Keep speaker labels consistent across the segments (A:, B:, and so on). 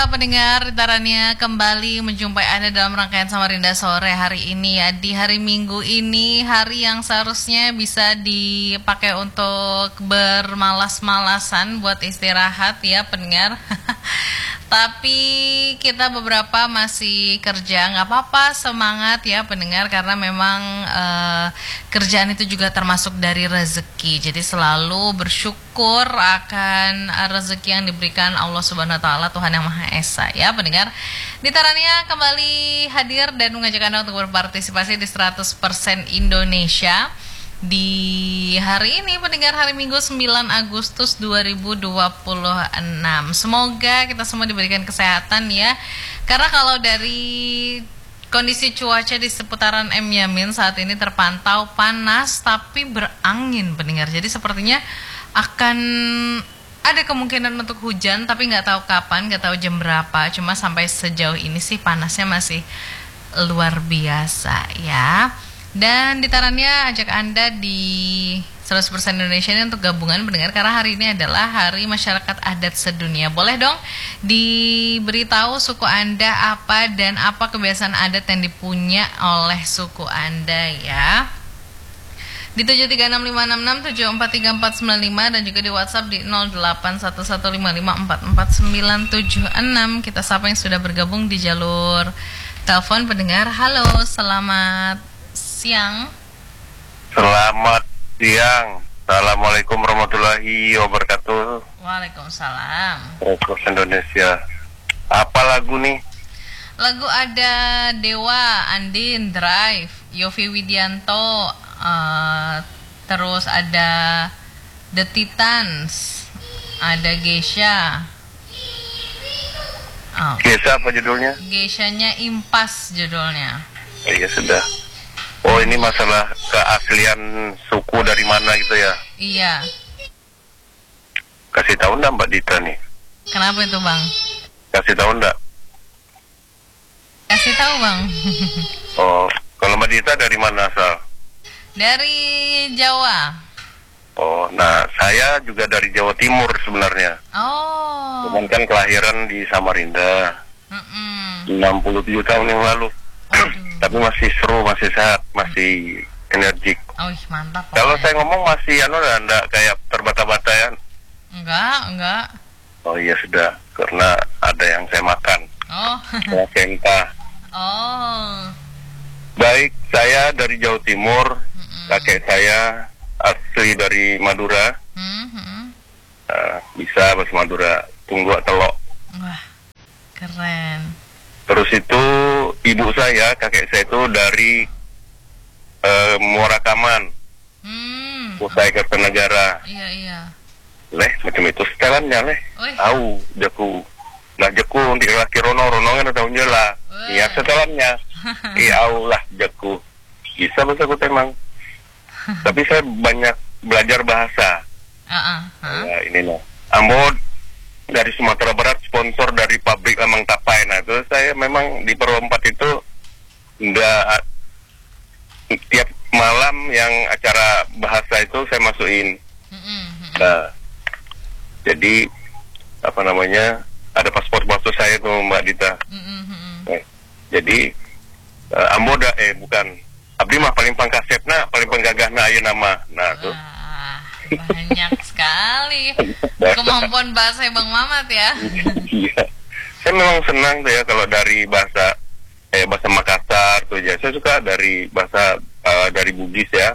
A: Pendengar, gitarannya kembali menjumpai Anda dalam rangkaian Samarinda Sore hari ini ya. Di hari Minggu ini, hari yang seharusnya bisa dipakai untuk bermalas-malasan buat istirahat ya pendengar. Tapi kita beberapa masih kerja, nggak apa-apa, semangat ya pendengar, karena memang kerjaan itu juga termasuk dari rezeki. Jadi selalu bersyukur akan rezeki yang diberikan Allah Subhanahu Wa Taala, Tuhan yang Maha Esa ya pendengar. Ditarannya kembali hadir dan mengajak Anda untuk berpartisipasi di 100% Indonesia. Di hari ini pendengar, hari Minggu 9 Agustus 2026. Semoga kita semua diberikan kesehatan ya. Karena kalau dari kondisi cuaca di seputaran M Yamin saat ini terpantau panas tapi berangin pendengar. Jadi sepertinya akan ada kemungkinan untuk hujan, tapi nggak tahu kapan, nggak tahu jam berapa. Cuma sampai sejauh ini sih panasnya masih luar biasa ya. Dan ditarannya ajak Anda di 100% Indonesia ini untuk gabungan pendengar, karena hari ini adalah Hari Masyarakat Adat Sedunia. Boleh dong diberitahu suku Anda apa dan apa kebiasaan adat yang dipunya oleh suku Anda ya. Di 73656674345 dan juga di WhatsApp di 081155444976. Kita sapa yang sudah bergabung di jalur telepon pendengar. Halo, selamat siang.
B: Selamat siang. Assalamualaikum warahmatullahi wabarakatuh.
A: Waalaikumsalam.
B: Terus Indonesia. Apa lagu nih?
A: Lagu ada Dewa, Andin, Drive, Yovie Widianto, terus ada The Titans, ada Geisha.
B: Geisha apa judulnya?
A: Geishanya Impas judulnya.
B: Iya sudah. Oh, ini masalah keaslian suku dari mana gitu ya?
A: Iya.
B: Kasih tahu enggak Mbak Dita nih?
A: Kenapa itu Bang?
B: Kasih tahu enggak?
A: Kasih tahu Bang.
B: Oh, kalau Mbak Dita dari mana asal?
A: Dari Jawa.
B: Oh, nah saya juga dari Jawa Timur sebenarnya.
A: Oh.
B: Cuman kan kelahiran di Samarinda. 67 tahun yang lalu. Tapi masih seru, masih sehat, masih energik.
A: Oh, mantap.
B: Kalau saya ngomong masih enggak kayak terbata-bata ya?
A: Enggak.
B: Oh iya sudah, karena ada yang saya makan.
A: Oh.
B: Placenta.
A: Oh.
B: Baik, saya dari Jawa Timur. Kakek saya asli dari Madura. Bisa bahasa Madura, tunggua telok.
A: Wah, keren.
B: Terus itu ibu saya, kakek saya itu dari Muarakaman, Kutai Kertanegara.
A: Iya.
B: Leh, macam itu setelannya leh. Tahu, jaku. Nah, jaku untuk laki rono kan tahu lah. Iya, setelannya. Iya, lah, jaku. Bisa bahasa aku emang. Tapi saya banyak belajar bahasa. Ya, ini loh. Ambo dari Sumatera Barat, sponsor dari pabrik Lamang Tapai. Nah, itu saya memang di Perompat itu enggak tiap malam yang acara bahasa itu saya masukin. Nah, jadi apa namanya, ada paspor saya tuh Mbak Dita. Jadi ambo bukan abdi mah paling pangkasepna, paling penggagahna ayeuna nama. Nah, tuh.
A: Banyak sekali kemampuan bahasa Bang Mamat ya.
B: Iya. Saya memang senang tuh ya kalau dari bahasa bahasa Makassar tuh ya. Saya suka dari bahasa dari Bugis ya.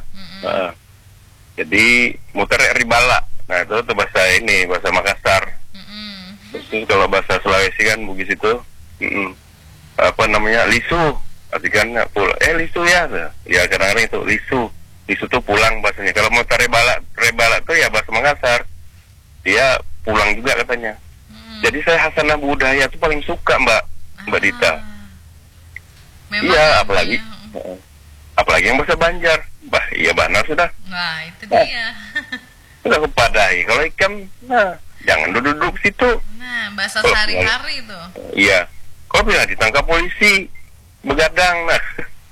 B: Jadi muter ribala. Nah, itu tuh bahasa ini, bahasa Makassar. Terus kalau bahasa Sulawesi kan Bugis itu apa namanya? Lisu. Artikan lisu ya. Ya kadang-kadang itu lisu. Lisu tuh pulang bahasanya. Kalau mau rebala tuh ya bahasa Makassar. Dia pulang juga katanya. Jadi saya hasanah budaya tuh paling suka Mbak Dita.
A: Memang
B: iya, apalagi yang bahasa Banjar. Iya benar sudah.
A: Nah, itu dia.
B: Sudah kepadai. Kalau ikan, jangan duduk situ.
A: Nah, bahasa sehari-hari tuh.
B: Iya. Kalau bila ditangkap polisi, begadang. Nah.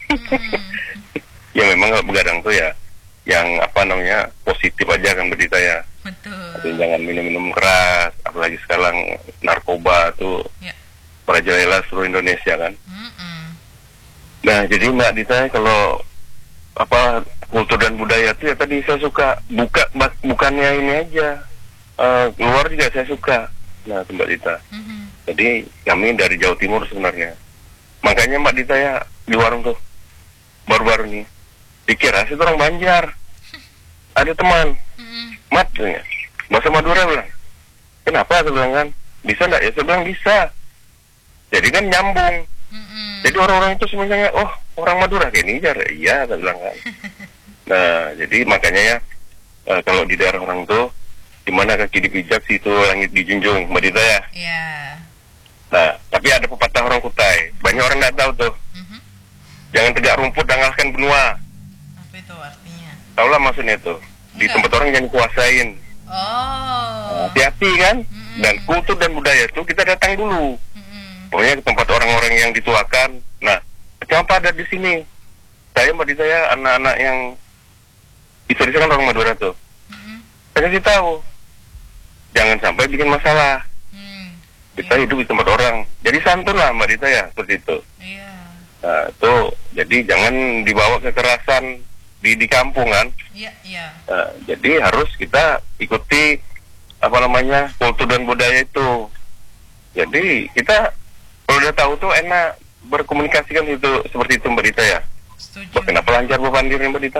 B: Ya memang kalau begadang tuh ya yang apa namanya positif aja kan berita ya.
A: Betul.
B: Tapi jangan minum-minum keras, apalagi sekarang narkoba tuh merajalela seluruh Indonesia kan. Nah, jadi Mbak Dita, kalau kultur dan budaya itu ya tadi saya suka bukannya ini aja, luar juga saya suka. Nah, Mbak Dita. Jadi kami dari Jawa Timur sebenarnya. Makanya Mbak Dita ya di warung tuh baru-baru nih dikira saya orang Banjar. Ada teman, Mat, bahasa Madura bilang. Kenapa? Saya bilang kan, bisa nggak ya? Saya bilang bisa. Jadi kan nyambung. Jadi orang-orang itu semuanya, oh orang Madura kayak ini aja. Iya, saya bilang kan. Nah, jadi makanya ya kalau di daerah orang tuh, di mana kaki dipijak situ langit dijunjung, Mbak Dita ya.
A: Iya.
B: Nah, tapi ada pepatah orang Kutai. Banyak orang nggak tahu tuh. Jangan tegak rumput dan ngalahkan benua.
A: Apa itu artinya?
B: Tahu lah maksudnya tuh. Di tempat orang jangan kuasain.
A: Oh.
B: Hati-hati kan. Dan kultur dan budaya itu kita datang dulu. Pokoknya ke tempat orang-orang yang dituakan. Nah, kenapa ada di sini? Saya Mbak Dita ya, anak-anak yang bisa kan orang Madura tuh. Saya kasih tahu. Jangan sampai bikin masalah. Kita hidup di tempat orang. Jadi santun lah Mbak Dita ya, seperti itu.
A: Iya.
B: Nah, itu jadi jangan dibawa kekerasan di kampung kan.
A: Iya.
B: Nah, jadi harus kita ikuti kultur dan budaya itu. Jadi kita kalau udah tahu tuh enak berkomunikasi kan itu seperti itu Mbak Dita ya.
A: Setuju.
B: Kenapa lancar berpandir Mbak Dita?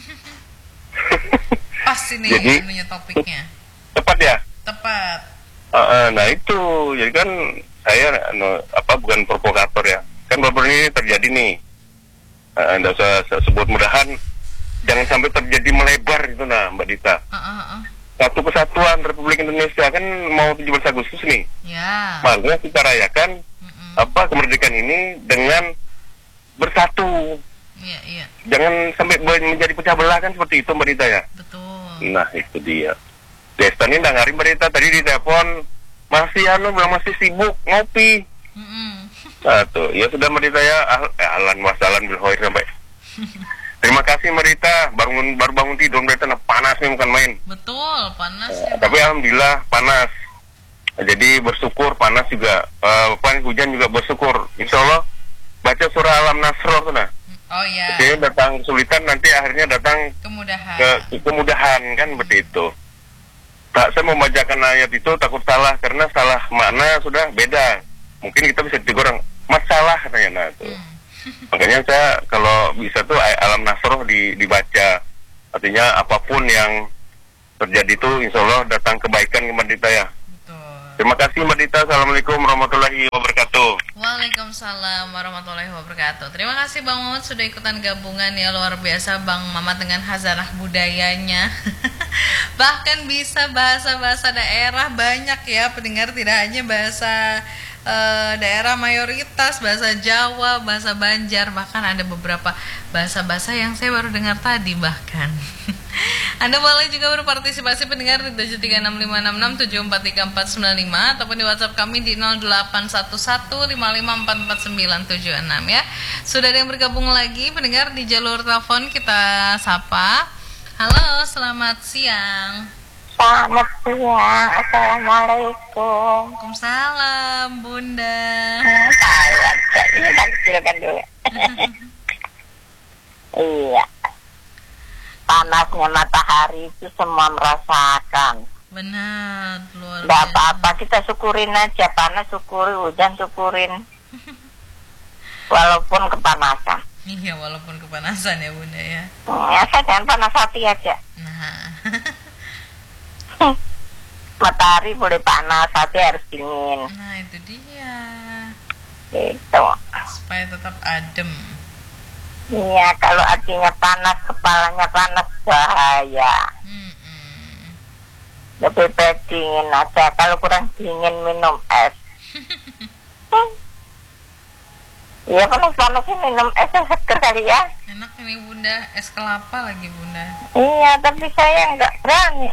A: Pas ini
B: jadi,
A: topiknya.
B: Tepat ya?
A: Tepat.
B: Nah itu, jadi kan saya bukan provokator ya. Kan baru ini terjadi nih. Nggak usah sebut, mudahan jangan sampai terjadi melebar itu nah Mbak Dita. Satu Kesatuan Republik Indonesia kan mau 17 Agustus nih.
A: Ya.
B: Makanya kita rayakan kemerdekaan ini dengan bersatu.
A: Iya.
B: Jangan sampai menjadi pecah belah kan seperti itu Mbak Dita ya.
A: Betul.
B: Nah itu dia. Desta ini nggak ngarim Mbak Dita tadi di telepon masih sibuk ngopi. Nah tuh, ya sudah Mbak Dita ya. Ahlan wasalan bil khair sampai. Terima kasih Mbak Dita, baru bangun tidur Mbak Dita, panas nih bukan main.
A: Betul, panas ya.
B: Tapi alhamdulillah panas. Jadi bersyukur panas juga, hujan juga bersyukur. Insya Allah baca surah Alam Nasroh tuh nah.
A: Oh iya.
B: Jadi datang kesulitan nanti akhirnya datang kemudahan kan seperti itu. Tak, saya membacakan ayat itu takut salah karena salah makna sudah beda. Mungkin kita bisa ditegur orang masalah katanya nah tuh. Makanya saya kalau bisa tuh Alam Nasroh dibaca. Artinya apapun yang terjadi itu insya Allah datang kebaikan ke Mbak Dita ya.
A: Betul.
B: Terima kasih Mbak Dita. Assalamualaikum warahmatullahi wabarakatuh.
A: Waalaikumsalam warahmatullahi wabarakatuh. Terima kasih Bang Mamat sudah ikutan gabungan ya, luar biasa Bang Mamat dengan khazanah budayanya. Bahkan bisa bahasa-bahasa daerah banyak ya pendengar, tidak hanya bahasa daerah mayoritas, bahasa Jawa, bahasa Banjar, bahkan ada beberapa bahasa-bahasa yang saya baru dengar tadi bahkan. Anda boleh juga berpartisipasi pendengar di 73656743495 ataupun di WhatsApp kami di 081155444976 ya. Sudah ada yang bergabung lagi pendengar di jalur telepon, kita sapa. Halo, selamat siang.
C: Selamat siang, Assalamualaikum.
A: Waalaikumsalam, Bunda.
C: Ini kan dulu. Iya. Panasnya matahari itu semua merasakan.
A: Benar, luar biasa.
C: Tidak apa-apa, kita syukurin aja. Panas syukuri, hujan syukurin. Walaupun kepanasan.
A: Iya, walaupun kepanasan ya Bunda ya.
C: Ya, saya jangan panas hati aja.
A: Nah.
C: Matahari boleh panas, hati harus dingin.
A: Nah itu dia.
C: Gitu.
A: Supaya tetap adem.
C: Iya, kalau hatinya panas, kepalanya panas, bahaya. Lebih baik dingin aja. Kalau kurang dingin minum es. Iya, panas-panasnya minum es seger kali ya.
A: Enak ini Bunda, es kelapa lagi Bunda.
C: Iya, tapi saya nggak berani.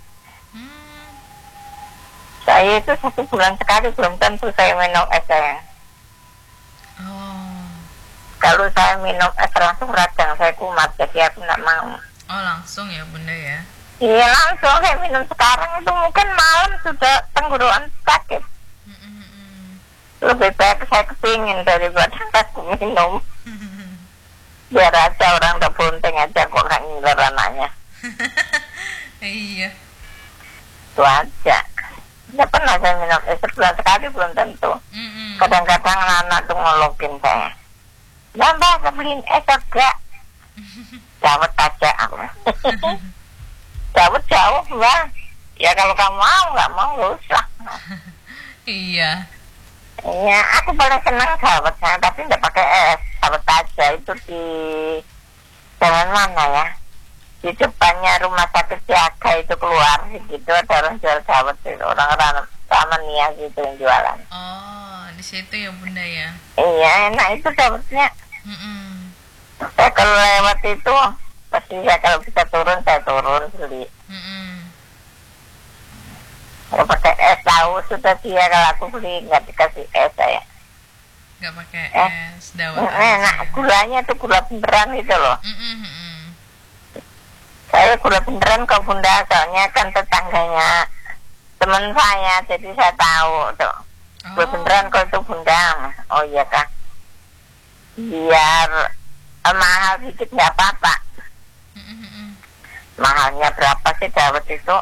C: Saya itu 1 bulan sekali, belum tentu saya minum es saya.
A: Oh.
C: Kalau saya minum es langsung radang, saya kumat, jadi aku nggak mau.
A: Oh langsung ya Bunda ya?
C: Iya langsung, saya minum sekarang itu mungkin malam sudah tenggorokan sakit. Lebih baik saya kepingin daripada aku minum. Biar aja orang udah bunting aja kok nggak ngiler anaknya.
A: Iya.
C: Itu aja. Nggak pernah saya minum, sebulan sekali belum tentu. Kadang-kadang anak tuh ngolokin saya. Mbak, kebeliin enggak? Jawet aja aku. Jawet jauh Mbak. Ya kalau kamu mau, nggak mau nggak usah.
A: Iya.
C: Iya, aku paling senang jawetnya, tapi nggak pakai es. Jawet aja itu di jalan mana ya? Di depannya rumah sakit Siaga itu keluar gitu, ada orang jual jawet itu, orang-orang Taman Nia gitu yang jualan.
A: Oh, di situ ya Bunda ya.
C: Iya, enak itu jawetnya. Saya kalau lewat itu pasti saya kalau bisa turun saya turun beli. Kalau pakai es tahu sudah dia, kalau aku beli nggak dikasih es saya.
A: Nggak pakai es dawet.
C: Enak, gulanya tuh gula beneran gitu loh. Saya gula beneran kok Bunda, soalnya kan tetangganya teman saya, jadi saya tahu tuh. Gula beneran kok itu Bunda. Oh iya kak. Biar mahal dikit nggak apa-apa. Mahalnya berapa sih dawet itu?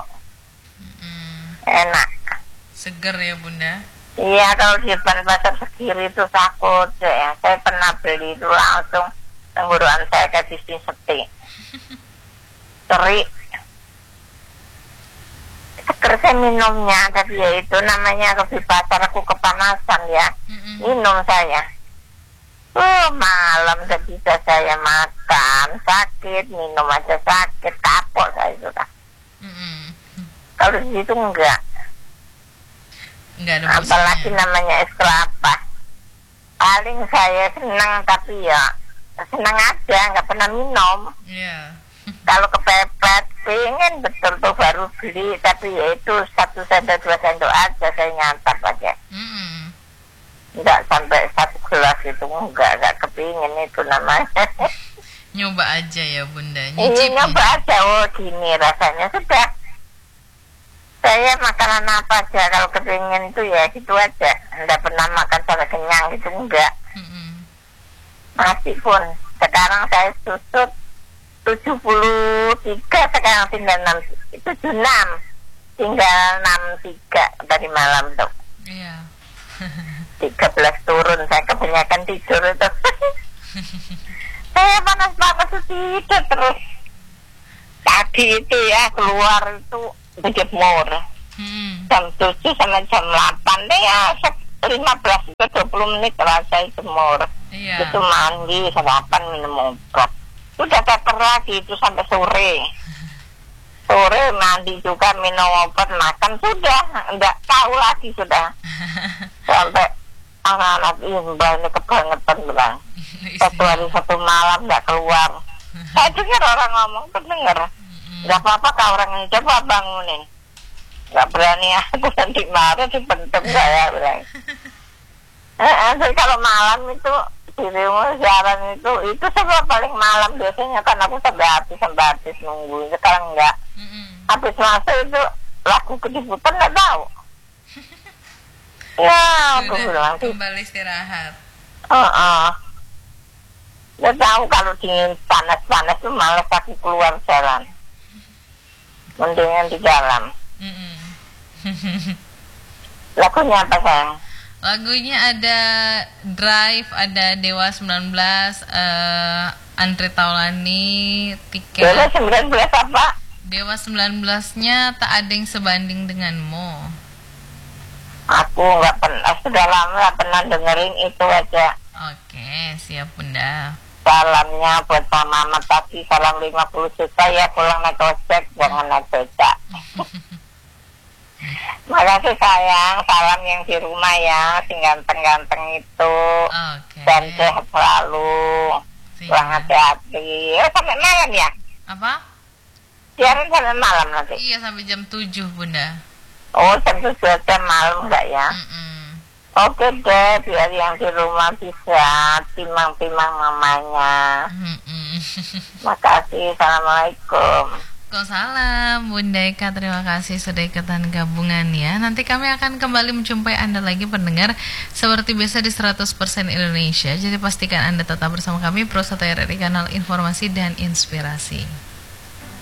C: Enak.
A: Seger ya Bunda.
C: Iya, kalau di depan pasar Segiri itu takut ya. Saya pernah beli itu langsung tenggorokan saya kasih seti. Teri. Seger saya minumnya, tapi ya itu namanya di pasar aku kepanasan ya. Minum saya. Malam gak bisa saya makan, sakit, minum aja sakit, kapok saya sudah. Kalau di situ enggak
A: ada
C: apalagi namanya es kelapa. Paling saya senang, tapi ya senang aja, nggak pernah minum. Kalau kepepet pengen betul tuh baru beli, tapi ya itu 1 sendok 2 sendok aja saya nyantap aja. Nggak sampai 1 gelas itu, nggak kepingin itu namanya.
A: Nyoba aja ya Bunda,
C: nyicip. Nyoba aja, oh gini rasanya sudah. Saya makanan apa aja kalau kepingin itu ya gitu aja. Nggak pernah makan sampai kenyang gitu, enggak. Masih pun sekarang saya susut 73, sekarang tinggal 76, tinggal 63 tadi malam tuh. 13 turun, saya kebanyakan tidur itu. Saya panas-panas tidur terus. Tadi itu ya keluar itu berjemur jam 7 sampai jam 8 deh ya, 15 ke 20 menit lah saya jemur. Itu mandi, sarapan, minum obat. Udah keker lagi itu sampai sore. Sore mandi juga, minum obat, makan, sudah enggak tahu lagi sudah. Sampai anak-anak Mbak ini kebangetan bilang. 1 hari 1 malam enggak keluar. Saya dengar orang ngomong, terdengar. Enggak apa-apa kau orang ini, coba bangunin. Enggak berani aku nanti marah, dipentem saya bilang. Jadi kalau malam itu di rumah siaran itu sebab paling malam biasanya kan aku sampai habis nunggu. Sekarang enggak. Habis masuk itu lagu kedibutan enggak tahu. Ya, aku bilang
A: kembali istirahat.
C: Enggak tahu kalau dingin panas itu malas aku keluar jalan. Mendingan di dalam. Lagunya apa sayang?
A: Lagunya ada Drive, ada Dewa 19, Andre Taulani, Tiket.
C: Dewa 19 apa?
A: Dewa 19-nya Tak Ada Yang Sebanding Denganmu.
C: Aku nggak pernah, sudah lama nggak pernah dengerin itu aja.
A: Oke, siap Bunda.
C: Salamnya buat Pak Mamat tadi, salam 50 juta ya, pulang naik ojek, jangan naik becak. Makasih sayang, salam yang di rumah ya, si ganteng-ganteng itu. Dan sehat selalu. Pulang hati-hati. Sampai malam ya?
A: Apa?
C: Siaran sampai malam nanti?
A: Iya, sampai jam 7 Bunda.
C: Oh, jam 7 jam malam enggak ya? Oke deh, biar yang di rumah bisa timang-timang mamanya. Makasih, assalamualaikum.
A: Waalaikumsalam Bunda Eka, terima kasih sudah ikutan gabungan ya. Nanti kami akan kembali menjumpai Anda lagi pendengar seperti biasa di 100% Indonesia. Jadi pastikan Anda tetap bersama kami Pro 1 RRI Kanal Informasi dan Inspirasi.